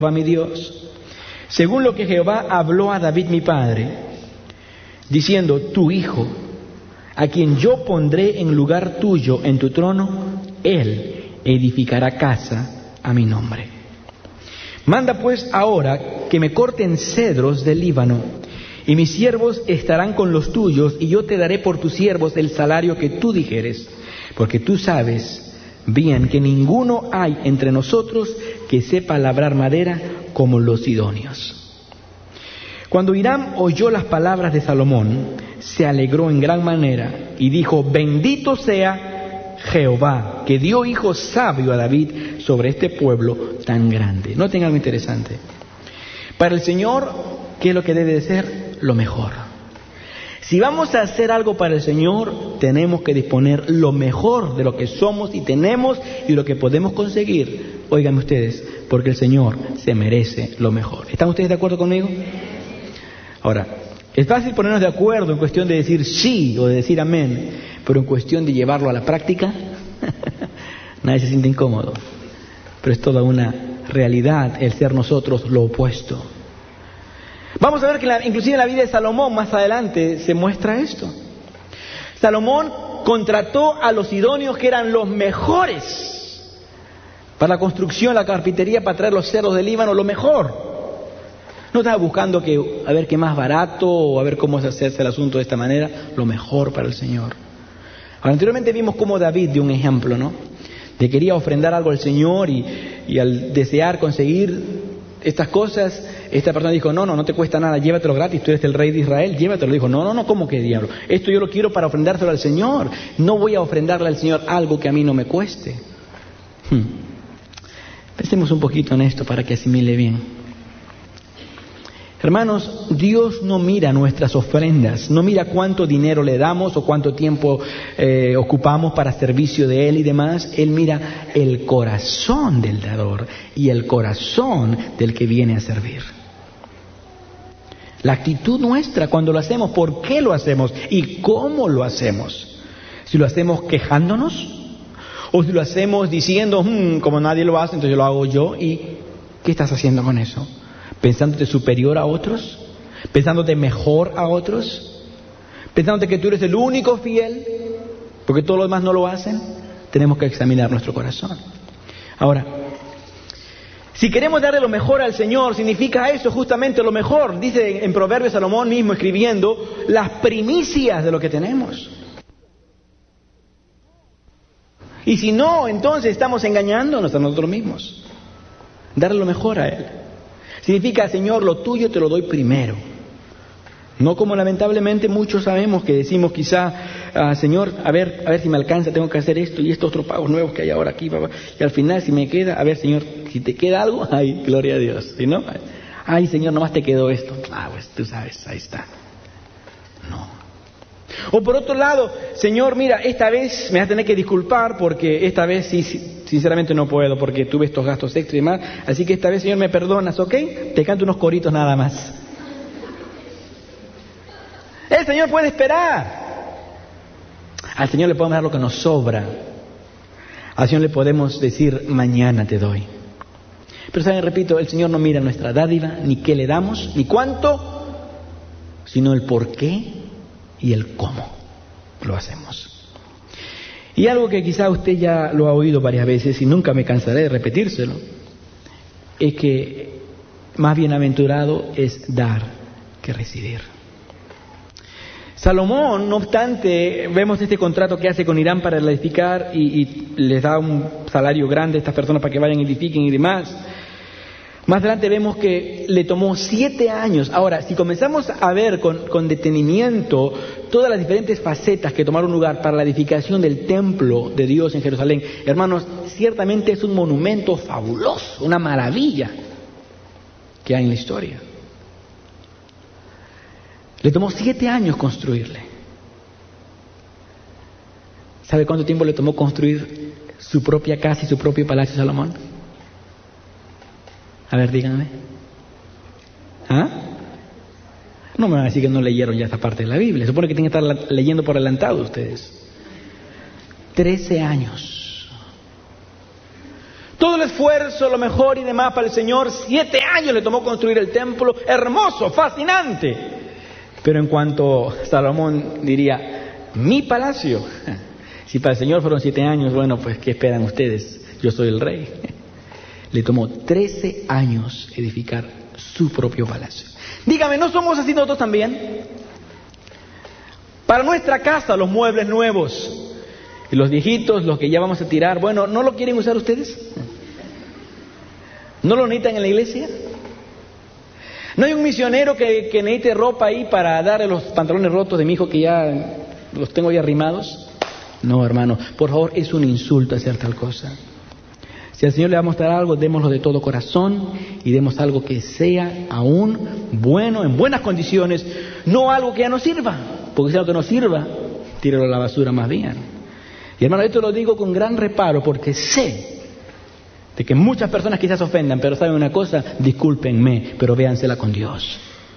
a mi Dios, según lo que Jehová habló a David mi padre, diciendo, tu hijo, a quien yo pondré en lugar tuyo en tu trono, él edificará casa a mi nombre. Manda pues ahora que me corten cedros del Líbano, y mis siervos estarán con los tuyos, y yo te daré por tus siervos el salario que tú dijeres, porque tú sabes bien que ninguno hay entre nosotros que sepa labrar madera como los sidonios. Cuando Hiram oyó las palabras de Salomón, se alegró en gran manera y dijo, bendito sea Jehová, que dio hijo sabio a David sobre este pueblo tan grande. Noten algo interesante. Para el Señor, ¿qué es lo que debe de ser? Lo mejor. Si vamos a hacer algo para el Señor, tenemos que disponer lo mejor de lo que somos y tenemos y lo que podemos conseguir. Óiganme ustedes, porque el Señor se merece lo mejor. ¿Están ustedes de acuerdo conmigo? Ahora, es fácil ponernos de acuerdo en cuestión de decir sí o de decir amén, pero en cuestión de llevarlo a la práctica, nadie se siente incómodo. Pero es toda una realidad el ser nosotros lo opuesto. Vamos a ver que inclusive en la vida de Salomón más adelante se muestra esto. Salomón contrató a los sidonios que eran los mejores para la construcción, la carpintería, para traer los cedros del Líbano, lo mejor. No estaba buscando a ver qué más barato o a ver cómo hacerse el asunto de esta manera, lo mejor para el Señor. Ahora, anteriormente vimos cómo David dio un ejemplo, ¿no? De quería ofrendar algo al Señor y al desear conseguir estas cosas, esta persona dijo, no te cuesta nada, llévatelo gratis, tú eres el rey de Israel, llévatelo. Dijo, no, ¿cómo que diablo? Esto yo lo quiero para ofrendárselo al Señor, no voy a ofrendarle al Señor algo que a mí no me cueste. Pensemos un poquito en esto para que asimile bien. Hermanos, Dios no mira nuestras ofrendas, no mira cuánto dinero le damos o cuánto tiempo ocupamos para servicio de Él y demás. Él mira el corazón del dador y el corazón del que viene a servir. La actitud nuestra cuando lo hacemos, ¿por qué lo hacemos? ¿Y cómo lo hacemos? Si lo hacemos quejándonos o si lo hacemos diciendo, como nadie lo hace, entonces lo hago yo. ¿Y qué estás haciendo con eso? ¿Pensándote superior a otros? ¿Pensándote mejor a otros? ¿Pensándote que tú eres el único fiel? Porque todos los demás no lo hacen. Tenemos que examinar nuestro corazón. Ahora, si queremos darle lo mejor al Señor, significa eso justamente lo mejor. Dice en Proverbios Salomón mismo escribiendo, las primicias de lo que tenemos. Y si no, entonces estamos engañándonos a nosotros mismos. Darle lo mejor a Él. Significa, Señor, lo tuyo te lo doy primero. No como lamentablemente muchos sabemos que decimos quizá, Señor, a ver si me alcanza, tengo que hacer esto y estos otros pagos nuevos que hay ahora aquí, papá. Y al final si me queda, a ver, Señor, si te queda algo, ay, gloria a Dios. Si no, ay, Señor, nomás te quedó esto. Pues tú sabes, ahí está. No. O por otro lado, Señor, mira, esta vez me vas a tener que disculpar porque esta vez sí, sinceramente no puedo porque tuve estos gastos extra y demás. Así que esta vez, Señor, me perdonas, ¿ok? Te canto unos coritos nada más. El Señor puede esperar. Al Señor le podemos dar lo que nos sobra. Al Señor le podemos decir, mañana te doy. Pero saben, repito, el Señor no mira nuestra dádiva, ni qué le damos, ni cuánto, sino el por qué y el cómo lo hacemos. Y algo que quizá usted ya lo ha oído varias veces y nunca me cansaré de repetírselo, es que más bienaventurado es dar que recibir. Salomón, no obstante, vemos este contrato que hace con Hiram para edificar y les da un salario grande a estas personas para que vayan y edifiquen y demás. Más adelante vemos que le tomó 7 años. Ahora, si comenzamos a ver con detenimiento todas las diferentes facetas que tomaron lugar para la edificación del templo de Dios en Jerusalén, hermanos, ciertamente es un monumento fabuloso, una maravilla que hay en la historia. Le tomó 7 años construirle. ¿Sabe cuánto tiempo le tomó construir su propia casa y su propio palacio Salomón? A ver, díganme. No me van a decir que no leyeron ya esta parte de la Biblia. Supone que tienen que estar leyendo por adelantado ustedes. 13 años. Todo el esfuerzo, lo mejor y demás para el Señor. 7 años le tomó construir el templo. Hermoso, fascinante. Pero en cuanto Salomón diría, mi palacio. Si para el Señor fueron 7 años, bueno, pues ¿qué esperan ustedes? Yo soy el rey. Le tomó 13 años edificar su propio palacio. Dígame, ¿no somos así nosotros también? Para nuestra casa, los muebles nuevos. Y los viejitos, los que ya vamos a tirar, bueno, ¿no lo quieren usar ustedes? ¿No lo necesitan en la iglesia? ¿No hay un misionero que necesite ropa ahí para darle los pantalones rotos de mi hijo que ya los tengo ahí arrimados? No, hermano, por favor, es un insulto hacer tal cosa. Si al Señor le va a mostrar algo, démoslo de todo corazón y demos algo que sea aún bueno, en buenas condiciones, no algo que ya no sirva, porque si algo que no sirva, tíralo a la basura más bien. Y hermano, esto lo digo con gran reparo porque sé de que muchas personas quizás ofendan, pero saben una cosa, discúlpenme, pero véansela con Dios.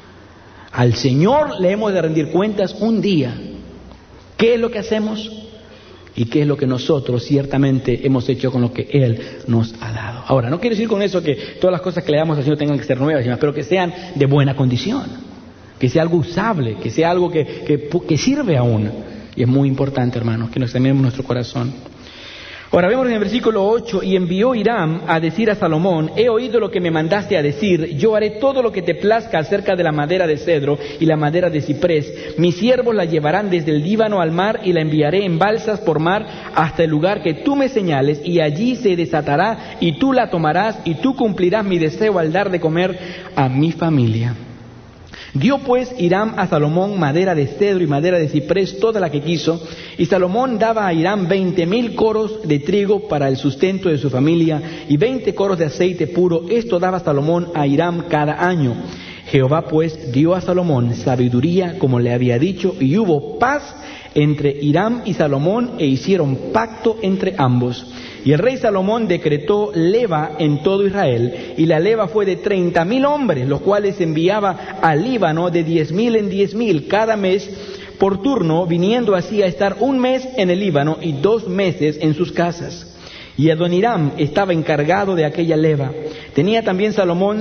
Al Señor le hemos de rendir cuentas un día. ¿Qué es lo que hacemos? Y qué es lo que nosotros ciertamente hemos hecho con lo que Él nos ha dado. Ahora, no quiero decir con eso que todas las cosas que le damos al Señor tengan que ser nuevas, pero que sean de buena condición, que sea algo usable, que sea algo que sirve aún. Y es muy importante, hermanos, que nos examinemos nuestro corazón. Ahora vemos en el versículo 8, y envió Hiram a decir a Salomón, he oído lo que me mandaste a decir, yo haré todo lo que te plazca acerca de la madera de cedro y la madera de ciprés. Mis siervos la llevarán desde el Líbano al mar y la enviaré en balsas por mar hasta el lugar que tú me señales, y allí se desatará y tú la tomarás y tú cumplirás mi deseo al dar de comer a mi familia. Dio pues Hiram a Salomón madera de cedro y madera de ciprés, toda la que quiso, y Salomón daba a Hiram 20,000 coros de trigo para el sustento de su familia y 20 coros de aceite puro. Esto daba Salomón a Hiram cada año. Jehová pues dio a Salomón sabiduría como le había dicho, y hubo paz entre Hiram y Salomón, e hicieron pacto entre ambos. Y el rey Salomón decretó leva en todo Israel, y la leva fue de 30,000 hombres, los cuales enviaba al Líbano de 10,000 en 10,000 cada mes por turno, viniendo así a estar 1 mes en el Líbano y 2 meses en sus casas. Y Adoniram estaba encargado de aquella leva. Tenía también Salomón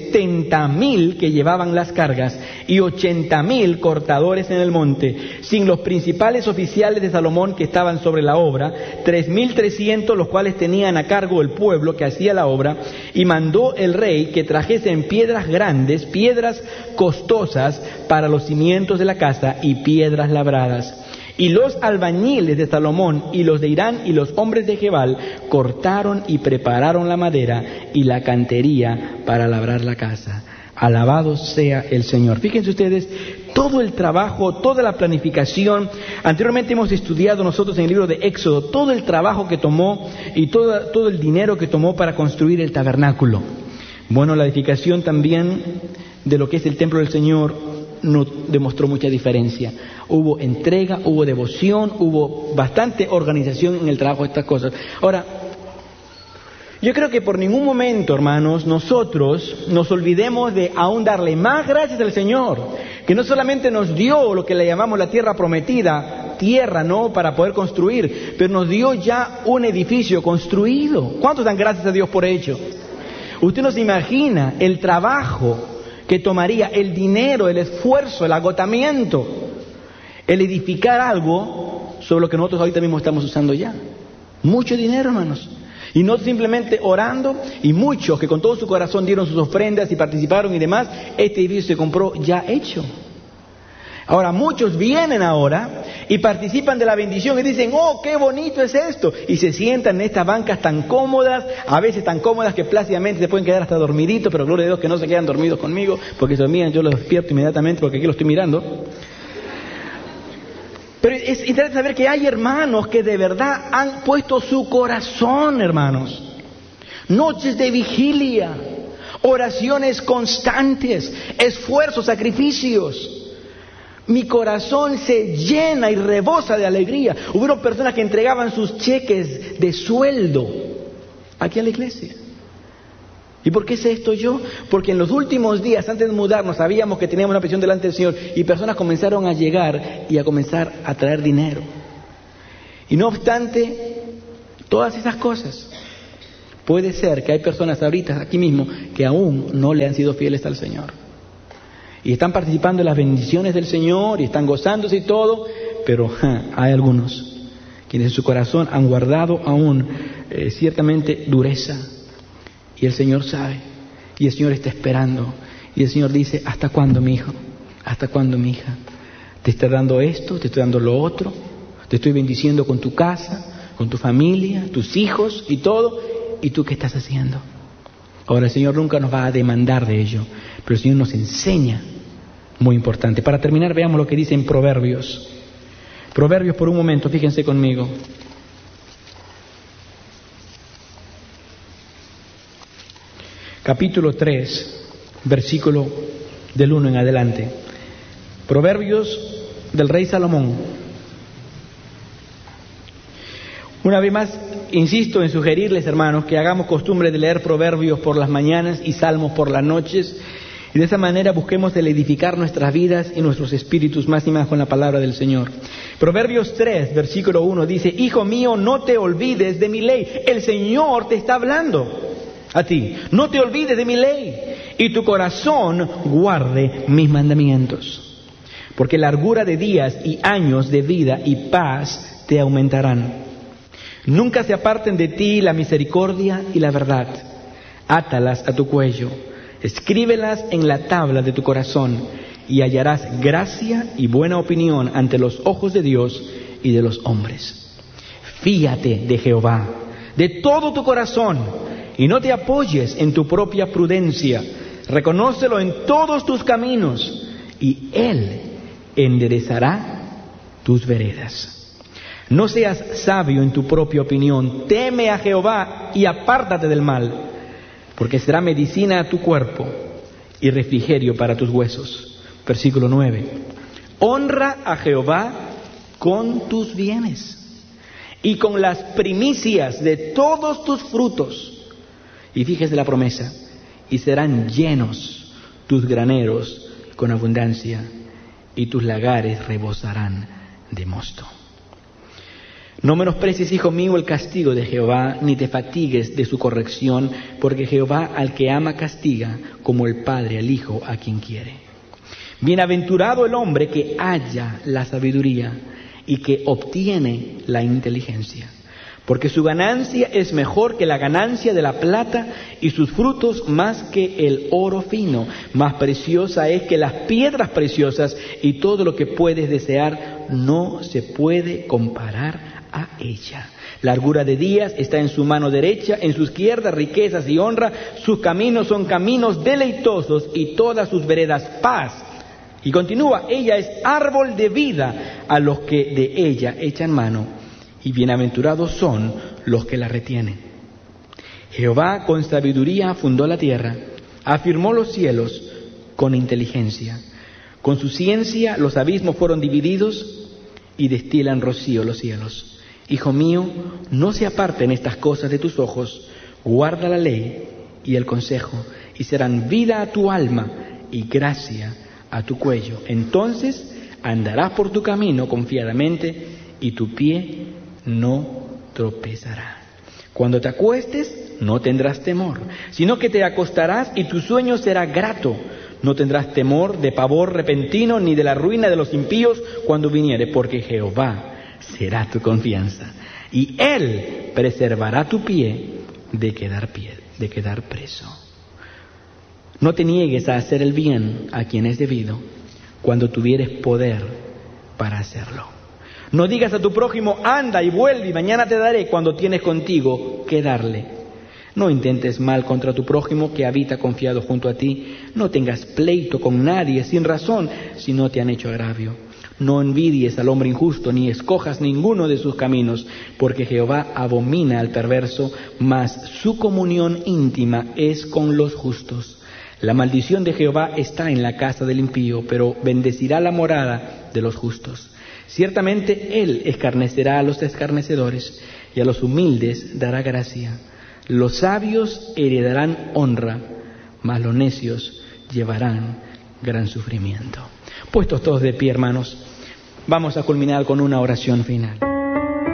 70,000 que llevaban las cargas y 80,000 cortadores en el monte, sin los principales oficiales de Salomón que estaban sobre la obra, 3,300 los cuales tenían a cargo el pueblo que hacía la obra. Y mandó el rey que trajesen piedras grandes, piedras costosas para los cimientos de la casa y piedras labradas. Y los albañiles de Salomón y los de Hirán y los hombres de Gebal cortaron y prepararon la madera y la cantería para labrar la casa. Alabado sea el Señor. Fíjense ustedes, todo el trabajo, toda la planificación. Anteriormente hemos estudiado nosotros en el libro de Éxodo todo el trabajo que tomó y todo el dinero que tomó para construir el tabernáculo. Bueno, la edificación también de lo que es el templo del Señor no demostró mucha diferencia. Hubo entrega, hubo devoción, hubo bastante organización en el trabajo de estas cosas. Ahora, yo creo que por ningún momento, hermanos, nosotros nos olvidemos de aún darle más gracias al Señor, que no solamente nos dio lo que le llamamos la tierra prometida, tierra, ¿no?, para poder construir, pero nos dio ya un edificio construido. ¿Cuántos dan gracias a Dios por ello? Usted no se imagina el trabajo que tomaría, el dinero, el esfuerzo, el agotamiento, el edificar algo sobre lo que nosotros ahorita mismo estamos usando ya. Mucho dinero, hermanos. Y no simplemente orando, y muchos que con todo su corazón dieron sus ofrendas y participaron y demás, este edificio se compró ya hecho. Ahora, muchos vienen ahora y participan de la bendición y dicen, oh, qué bonito es esto. Y se sientan en estas bancas tan cómodas, a veces tan cómodas que plácidamente se pueden quedar hasta dormiditos, pero gloria a Dios que no se quedan dormidos conmigo, porque se dormían, yo los despierto inmediatamente porque aquí lo estoy mirando. Pero es interesante saber que hay hermanos que de verdad han puesto su corazón, hermanos. Noches de vigilia, oraciones constantes, esfuerzos, sacrificios. Mi corazón se llena y rebosa de alegría. Hubieron personas que entregaban sus cheques de sueldo aquí a la iglesia. ¿Y por qué sé esto yo? Porque en los últimos días, antes de mudarnos, sabíamos que teníamos una presión delante del Señor y personas comenzaron a llegar y a comenzar a traer dinero. Y no obstante, todas esas cosas, Puede ser que hay personas ahorita aquí mismo que aún no le han sido fieles al Señor. Y están participando en las bendiciones del Señor y están gozándose y todo, pero hay algunos quienes en su corazón han guardado aún ciertamente dureza. Y el Señor sabe, y el Señor está esperando. Y el Señor dice, ¿hasta cuándo, mi hijo? ¿Hasta cuándo, mi hija? Te estoy dando esto, te estoy dando lo otro, te estoy bendiciendo con tu casa, con tu familia, tus hijos y todo. ¿Y tú qué estás haciendo? Ahora el Señor nunca nos va a demandar de ello, pero el Señor nos enseña, muy importante. Para terminar, veamos lo que dice en Proverbios. Proverbios, por un momento, fíjense conmigo. Capítulo 3, versículo del 1 en adelante. Proverbios del rey Salomón. Una vez más, insisto en sugerirles, hermanos, que hagamos costumbre de leer Proverbios por las mañanas y Salmos por las noches, y de esa manera busquemos el edificar nuestras vidas y nuestros espíritus más y más con la palabra del Señor. Proverbios 3, versículo 1 dice, Hijo mío, no te olvides de mi ley. El Señor te está hablando a ti. No te olvides de mi ley y tu corazón guarde mis mandamientos. Porque largura de días y años de vida y paz te aumentarán. Nunca se aparten de ti la misericordia y la verdad. Átalas a tu cuello. Escríbelas en la tabla de tu corazón y hallarás gracia y buena opinión ante los ojos de Dios y de los hombres. Fíate de Jehová de todo tu corazón y no te apoyes en tu propia prudencia. Reconócelo en todos tus caminos y Él enderezará tus veredas. No seas sabio en tu propia opinión. Teme a Jehová y apártate del mal, porque será medicina a tu cuerpo y refrigerio para tus huesos. Versículo 9. Honra a Jehová con tus bienes y con las primicias de todos tus frutos. Y fíjese la promesa, y serán llenos tus graneros con abundancia, y tus lagares rebosarán de mosto. No menosprecies, hijo mío, el castigo de Jehová, ni te fatigues de su corrección, porque Jehová al que ama castiga, como el padre al hijo a quien quiere. Bienaventurado el hombre que halla la sabiduría y que obtiene la inteligencia, porque su ganancia es mejor que la ganancia de la plata y sus frutos más que el oro fino. Más preciosa es que las piedras preciosas, y todo lo que puedes desear no se puede comparar a ella. Largura de días está en su mano derecha, en su izquierda riquezas y honra. Sus caminos son caminos deleitosos y todas sus veredas paz. Y continúa, ella es árbol de vida a los que de ella echan mano, y bienaventurados son los que la retienen. Jehová con sabiduría fundó la tierra, afirmó los cielos con inteligencia. Con su ciencia los abismos fueron divididos y destilan rocío los cielos. Hijo mío, no se aparten estas cosas de tus ojos, guarda la ley y el consejo, y serán vida a tu alma y gracia a tu cuello. Entonces andarás por tu camino confiadamente y tu pie no tropezará. Cuando te acuestes no tendrás temor, sino que te acostarás y tu sueño será grato. No tendrás temor de pavor repentino ni de la ruina de los impíos cuando viniere, porque Jehová será tu confianza y Él preservará tu pie de quedar preso. No te niegues a hacer el bien a quien es debido cuando tuvieres poder para hacerlo. No digas a tu prójimo, anda y vuelve y mañana te daré, cuando tienes contigo que darle. No intentes mal contra tu prójimo que habita confiado junto a ti. No tengas pleito con nadie sin razón si no te han hecho agravio. No envidies al hombre injusto, ni escojas ninguno de sus caminos, porque Jehová abomina al perverso, mas su comunión íntima es con los justos. La maldición de Jehová está en la casa del impío, pero bendecirá la morada de los justos. Ciertamente Él escarnecerá a los escarnecedores, y a los humildes dará gracia. Los sabios heredarán honra, mas los necios llevarán gran sufrimiento. Puestos todos de pie, hermanos, vamos a culminar con una oración final.